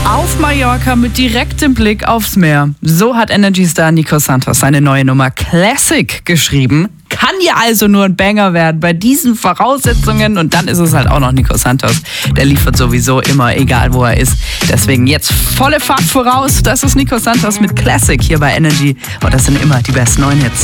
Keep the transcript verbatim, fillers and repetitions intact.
Auf Mallorca mit direktem Blick aufs Meer. So hat Energy-Star Nico Santos seine neue Nummer Classic geschrieben. Kann ja also nur ein Banger werden bei diesen Voraussetzungen. Und dann ist es halt auch noch Nico Santos. Der liefert sowieso immer, egal wo er ist. Deswegen jetzt volle Fahrt voraus. Das ist Nico Santos mit Classic hier bei Energy. Und das sind immer die besten neuen Hits.